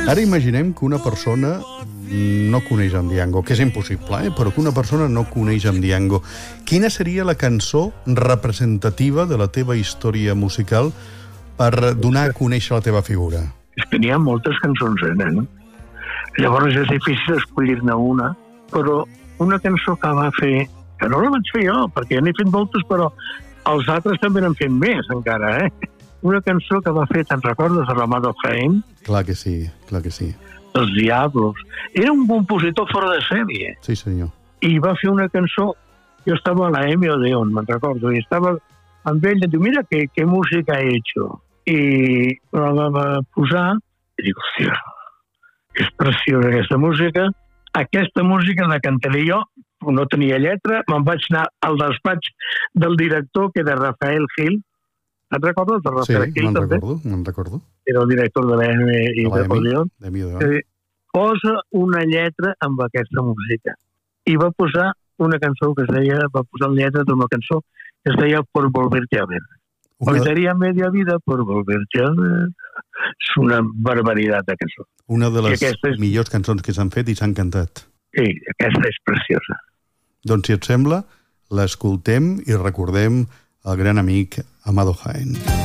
Ara imaginem que una persona no coneix en Diango, que és impossible, però que una persona no coneix en Diango. Quina seria la cançó representativa de la teva història musical per donar a conèixer la teva figura? És que n'hi ha moltes cançons, no? Llavors és difícil escollir-ne una, però una cançó que va fer, que no la vaig fer jo, perquè n'he fet moltes, però els altres també n'han fet més, encara, Una cançó que va fer, te'n recordes, de l'Amado Jaén? Clar que sí, clar que sí. Els Diablos. Era un compositor fora de sèrie. Sí, senyor. I va fer una cançó, jo estava a la EMI Odeon, me'n recordo, i estava amb ell, i diu, mira què música he hecho. I la va posar, i dic, hòstia, és preciosa aquesta música la cantaré jo, no tenia lletra, me'n vaig anar al despatx del director, que era Rafael Gil. Et recordes de Rafael Gil? Sí, me'n recordo. Era el director de l'EMI i de Odeon. Posa una lletra amb aquesta música. I va posar una cançó que es deia, va posar la lletra d'una cançó que es deia Por volverte a ver. Olvidaría media vida por volverte a ver. És una barbaritat de cançó. Una de les millors cançons que s'han fet i s'han cantat. Sí, aquesta és preciosa. Doncs, si et sembla, l'escoltem i recordem el gran amic Amado Jaén.